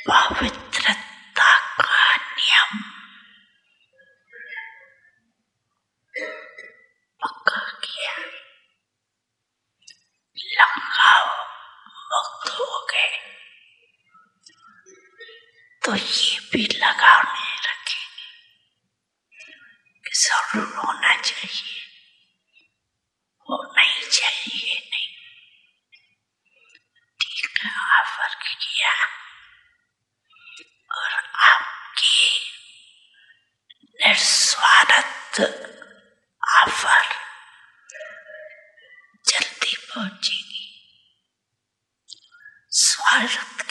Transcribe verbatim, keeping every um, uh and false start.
पवित्रता का नियम पक्का किया, लगाव मुक्त हो गए, तो ये भी लगाव नहीं रखेंगे कि जरूर होना चाहिए, वो नहीं चाहिए, नहीं ठीक है। ऑफर किया और आपकी निस्वार्थ ऑफर जल्दी पहुंचेगी। स्वार्थ